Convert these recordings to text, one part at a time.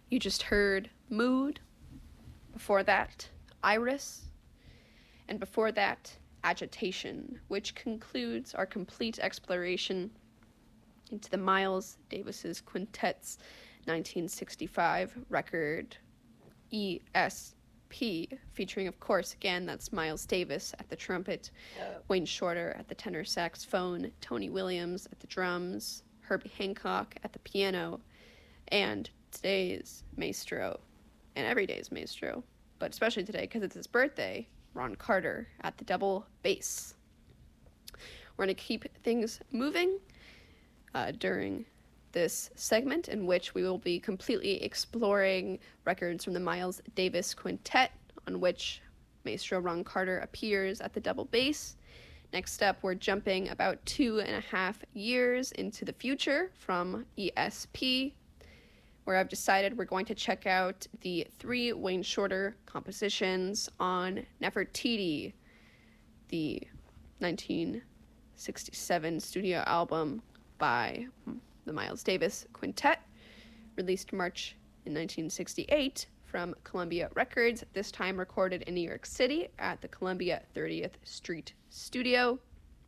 You just heard Mood, before that, Iris, and before that, Agitation, which concludes our complete exploration into the Miles Davis's Quintet's 1965 record ESP, featuring, of course, again, that's Miles Davis at the trumpet, Wayne Shorter at the tenor saxophone, Tony Williams at the drums, Herbie Hancock at the piano, and today's maestro, and every day's maestro, but especially today because it's his birthday, Ron Carter at the double bass. We're going to keep things moving during this segment, in which we will be completely exploring records from the Miles Davis Quintet, on which Maestro Ron Carter appears at the double bass. Next up, we're jumping about 2.5 years into the future from ESP, where I've decided we're going to check out the 3 Wayne Shorter compositions on Nefertiti, the 1967 studio album by the Miles Davis Quintet, released March in 1968 from Columbia Records, this time recorded in New York City at the Columbia 30th Street Studio.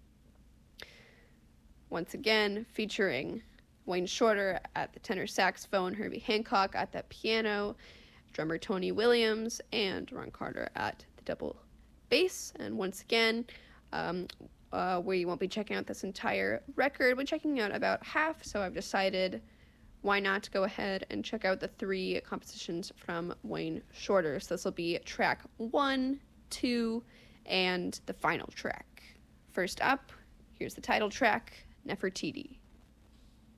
Once again, featuring Wayne Shorter at the tenor saxophone, Herbie Hancock at the piano, drummer Tony Williams, and Ron Carter at the double bass. And once again, we won't be checking out this entire record. We're checking out about half, so I've decided why not go ahead and check out the 3 compositions from Wayne Shorter. So this will be track 1, 2, and the final track. First up, here's the title track, Nefertiti.